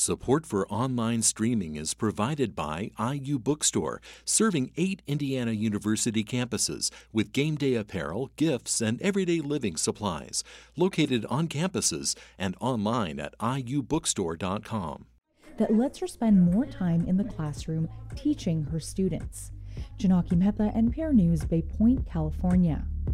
Support for online streaming is provided by IU Bookstore, serving 8 Indiana University campuses with game day apparel, gifts, and everyday living supplies. Located on campuses and online at iubookstore.com. That lets her spend more time in the classroom teaching her students. Janaki Mehta, NPR News, Bay Point, California.